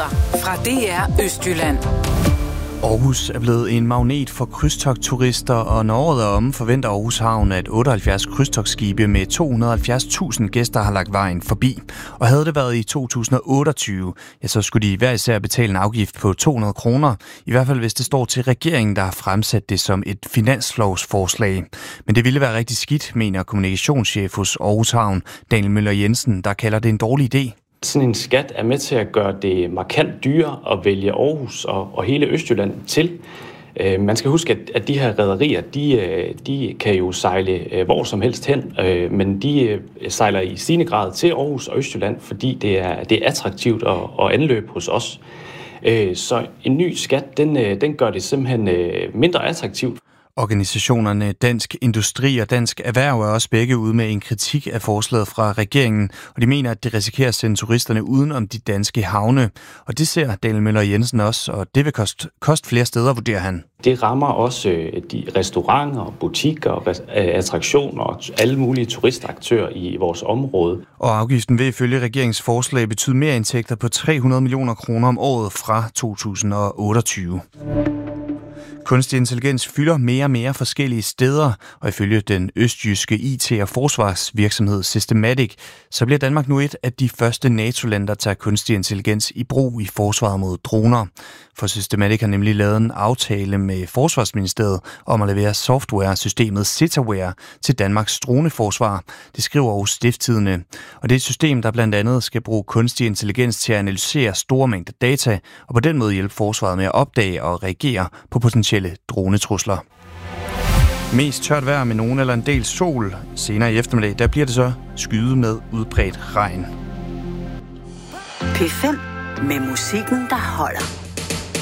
Nyheder fra DR Østjylland. Aarhus er blevet en magnet for krydstogtturister, og når året er omme, forventer Aarhus Havn, at 78 krydstogtskibe med 270.000 gæster har lagt vejen forbi. Og havde det været i 2028, ja, så skulle de hver især betale en afgift på 200 kroner. I hvert fald hvis det står til regeringen, der har fremsat det som et finanslovsforslag. Men det ville være rigtig skidt, mener kommunikationschef hos Aarhus Havn, Daniel Møller Jensen, der kalder det en dårlig idé. Sådan en skat er med til at gøre det markant dyrere at vælge Aarhus og hele Østjylland til. Man skal huske, at de her rederier, de kan jo sejle hvor som helst hen, men de sejler i stigende grad til Aarhus og Østjylland, fordi det er attraktivt at anløbe hos os. Så en ny skat, den gør det simpelthen mindre attraktivt. Organisationerne Dansk Industri og Dansk Erhverv er også begge ude med en kritik af forslaget fra regeringen, og de mener, at det risikerer at sende turisterne uden om de danske havne. Og det ser Daniel Møller Jensen også, og det vil koste flere steder, vurderer han. Det rammer også de restauranter, butikker, attraktioner og alle mulige turistaktører i vores område. Og afgiften vil ifølge regeringens forslag betyde mere indtægter på 300 millioner kroner om året fra 2028. Kunstig intelligens fylder mere og mere forskellige steder, og ifølge den østjyske IT- og forsvarsvirksomhed Systematic, så bliver Danmark nu et af de første NATO-lande, der tager kunstig intelligens i brug i forsvaret mod droner. For Systematic har nemlig lavet en aftale med Forsvarsministeriet om at levere software-systemet Cetaware til Danmarks droneforsvar. Det skriver Aarhus Stiftstidende. Og det er et system, der blandt andet skal bruge kunstig intelligens til at analysere store mængder data, og på den måde hjælpe forsvaret med at opdage og reagere på potentielle dronetrusler. Mest tørt vejr med nogen eller en del sol. Senere i eftermiddag, der bliver det så skyet med udbredt regn. P5 med musikken, der holder.